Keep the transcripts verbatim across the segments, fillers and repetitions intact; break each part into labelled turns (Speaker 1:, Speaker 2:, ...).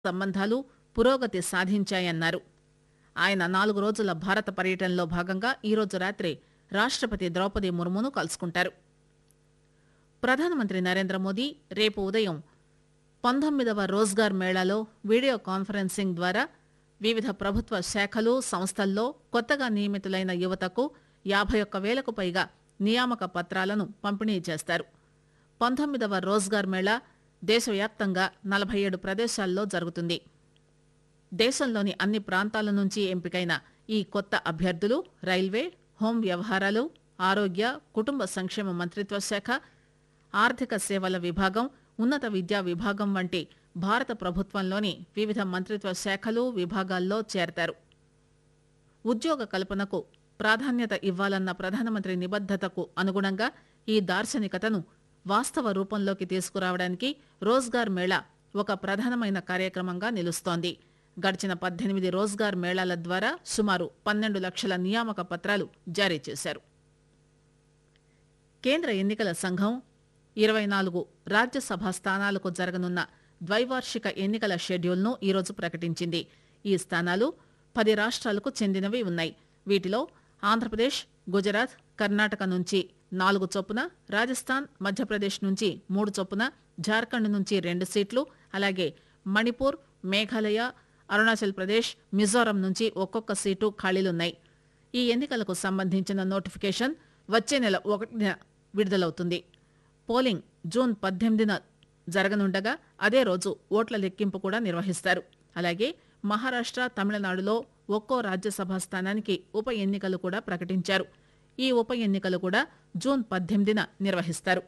Speaker 1: సంబంధాలు పురోగతి సాధించాయన్నారు. ఆయన నాలుగు రోజుల భారత పర్యటనలో భాగంగా ఈరోజు రాత్రి రాష్టపతి ద్రౌపది ముర్మును కలుసుకుంటారు. ప్రధానమంత్రి నరేంద్ర మోదీ రేపు ఉదయం పంతొమ్మిదవ రోజ్గార్ మేళాలో వీడియో కాన్ఫరెన్సింగ్ ద్వారా వివిధ ప్రభుత్వ శాఖలు, సంస్థల్లో కొత్తగా నియమితులైన యువతకు యాభై ఒక్క వేలకు పైగా నియామక పత్రాలను పంపిణీ చేస్తారు. పంతొమ్మిదవ రోజ్గార్ మేళా దేశవ్యాప్తంగా నలభై ఏడు ప్రదేశాల్లో జరుగుతుంది. దేశంలోని అన్ని ప్రాంతాల నుంచి ఎంపికైన ఈ కొత్త అభ్యర్థులు రైల్వే, హోం వ్యవహారాలు, ఆరోగ్య, కుటుంబ సంక్షేమ మంత్రిత్వ శాఖ, ఆర్థిక సేవల విభాగం, ఉన్నత విద్యా విభాగం వంటి భారత ప్రభుత్వంలోని వివిధ మంత్రిత్వ శాఖలు, విభాగాల్లో చేరతారు. ఉద్యోగ కల్పనకు ప్రాధాన్యత ఇవ్వాలన్న ప్రధానమంత్రి నిబద్దతకు అనుగుణంగా ఈ దార్శనికతను వాస్తవ రూపంలోకి తీసుకురావడానికి రోజ్గార్ మేళా ఒక ప్రధానమైన కార్యక్రమంగా నిలుస్తోంది. గడిచిన పద్దెనిమిది రోజ్గార్ మేళాల ద్వారా సుమారు పన్నెండు లక్షల నియామక పత్రాలు జారీ చేశారు. కేంద్ర ఎన్నికల సంఘం ఇరవై నాలుగు రాజ్యసభ స్థానాలకు జరగనున్న ద్వైవార్షిక ఎన్నికల షెడ్యూల్ను ఈరోజు ప్రకటించింది. ఈ స్థానాలు పది రాష్ట్రాలకు చెందినవి ఉన్నాయి. వీటిలో ఆంధ్రప్రదేశ్, గుజరాత్, కర్ణాటక నుంచి నాలుగు చొప్పున, రాజస్థాన్, మధ్యప్రదేశ్ నుంచి మూడు చొప్పున, జార్ఖండ్ నుంచి రెండు సీట్లు, అలాగే మణిపూర్, మేఘాలయ, అరుణాచల్ ప్రదేశ్, మిజోరం నుంచి ఒక్కొక్క సీటు ఖాళీలున్నాయి. ఈ ఎన్నికలకు సంబంధించిన నోటిఫికేషన్ వచ్చే నెల ఒకటిన విడుదలవుతుంది. పోలింగ్ జూన్ పద్దెనిమిదిన జరగనుండగా అదే రోజు ఓట్ల లెక్కింపు కూడా నిర్వహిస్తారు. అలాగే మహారాష్ట్ర, తమిళనాడులో ఒక్కో రాజ్యసభ స్థానానికి ఉప ఎన్నికలు కూడా ప్రకటించారు. ఈ ఉప ఎన్నికలు కూడా జూన్ పద్దెనిమిదిన నిర్వహిస్తారు.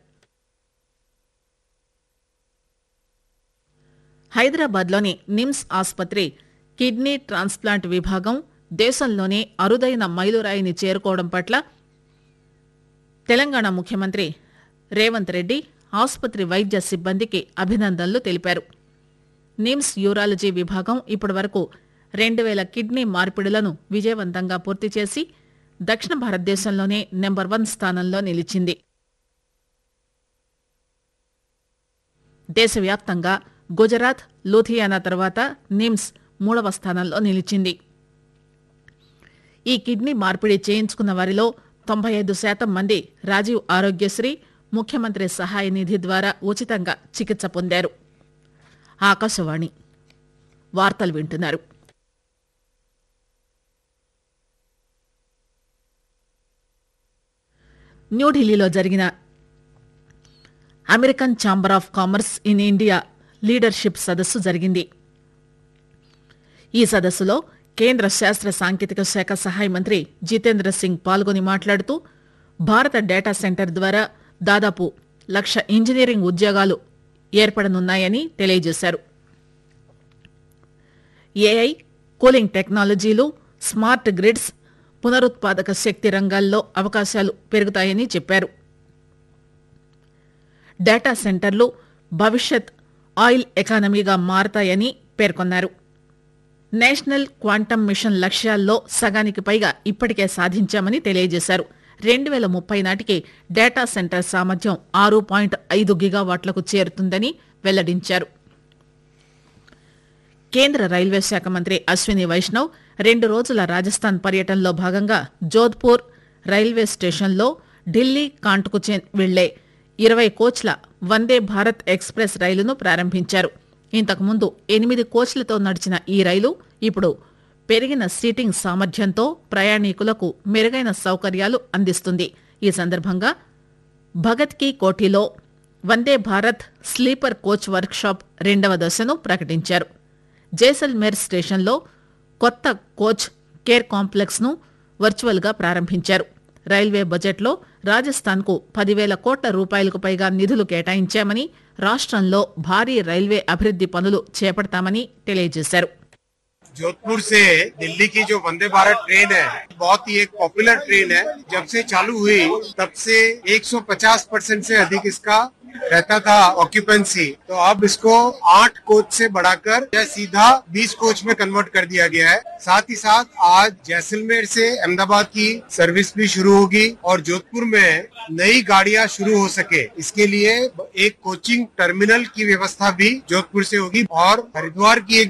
Speaker 1: హైదరాబాద్లోని నిమ్స్ ఆసుపత్రి కిడ్నీ ట్రాన్స్ప్లాంట్ విభాగం దేశంలోనే అరుదైన మైలురాయిని చేరుకోవడం పట్ల తెలంగాణ ముఖ్యమంత్రి రేవంత్ రెడ్డి ఆసుపత్రి వైద్య సిబ్బందికి అభినందనలు తెలిపారు. నిమ్స్ యూరాలజీ విభాగం ఇప్పటివరకు రెండు వేల కిడ్నీ మార్పిడులను విజయవంతంగా పూర్తి చేసి దక్షిణ భారతదేశంలోనే నెంబర్ వన్ స్థానంలో నిలిచింది. దేశవ్యాప్తంగా గుజరాత్, లూథియానా తర్వాత నిమ్స్ మూడవ స్థానంలో నిలిచింది. ఈ కిడ్నీ మార్పిడి చేయించుకున్న వారిలో తొంభై ఐదు శాతం మంది రాజీవ్ ఆరోగ్యశ్రీ, ముఖ్యమంత్రి సహాయ నిధి ద్వారా ఉచితంగా చికిత్స పొందారు. ఆకాశవాణి వార్తలు వింటున్నారు. న్యూఢిల్లీలో జరిగిన American chamber of commerce in India leadership సదస్సు జరిగింది. ఈ సదస్సులో కేంద్ర శాస్త్ర సాంకేతిక శాఖ సహాయ మంత్రి జితేంద్ర సింగ్ పాల్గొని మాట్లాడుతూ భారత డేటా సెంటర్ ద్వారా దాదాపు లక్ష ఇంజనీరింగ్ ఉద్యోగాలు ఏర్పడనున్నాయని తెలియజేశారు. ఏఐ, కూలింగ్ టెక్నాలజీలు, స్మార్ట్ గ్రిడ్స్, పునరుత్పాదక శక్తి రంగాల్లో అవకాశాలు పెరుగుతాయని చెప్పారు. డేటా సెంటర్లు భవిష్యత్ ఆయిల్ ఎకానమీగా మారతాయని పేర్కొన్నారు. నేషనల్ క్వాంటమ్ మిషన్ లక్ష్యాల్లో సగానికి పైగా ఇప్పటికే సాధించామని తెలియజేశారు. రెండు వేల ముప్పై నాటికి డేటా సెంటర్ సామర్థ్యం ఆరు పాయింట్ ఐదు గిగావాట్లకు చేరుతుందని వెల్లడించారు. కేంద్ర రైల్వే శాఖ మంత్రి అశ్విని వైష్ణవ్ రెండు రోజుల రాజస్థాన్ పర్యటనలో భాగంగా జోధ్పూర్ రైల్వే స్టేషన్లో ఢిల్లీ కాంట్కు వెళ్లే ఇరవై కోచ్ల వందే భారత్ ఎక్స్ప్రెస్ రైలును ప్రారంభించారు. ఇంతకుముందు ఎనిమిది కోచ్లతో నడిచిన ఈ రైలు ఇప్పుడు పెరిగిన సీటింగ్ సామర్థ్యంతో ప్రయాణికులకు మెరుగైన సౌకర్యాలు అందిస్తుంది. ఈ సందర్భంగా Bhagat key కోఠీలో Vande Bharat sleeper coach workshop రెండవ దశను ప్రకటించారు. జైసల్మేర్ స్టేషన్లో కొత్త కోచ్ కేర్ కాంప్లెక్స్ ను వర్చువల్ గా ప్రారంభించారు. రైల్వే బడ్జెట్లో రాజస్థాన్కు పదివేల కోట్ల రూపాయలకు పైగా నిధులు కేటాయించామని, రాష్ట్రంలో భారీ రైల్వే అభివృద్ది పనులు చేపడతామని తెలియజేశారు.
Speaker 2: जोधपुर से दिल्ली की जो वंदे भारत ट्रेन है बहुत ही एक पॉपुलर ट्रेन है। जब से चालू हुई तब से एक सौ पचास परसेंट से अधिक इसका रहता था ऑक्यूपेंसी, तो अब इसको आठ कोच से बढ़ाकर सीधा बीस कोच में कन्वर्ट कर दिया गया है। साथ ही साथ आज जैसलमेर से अहमदाबाद की सर्विस भी शुरू होगी और जोधपुर में नई गाड़ियां शुरू हो सके इसके लिए एक कोचिंग टर्मिनल की व्यवस्था भी जोधपुर से होगी और हरिद्वार की एक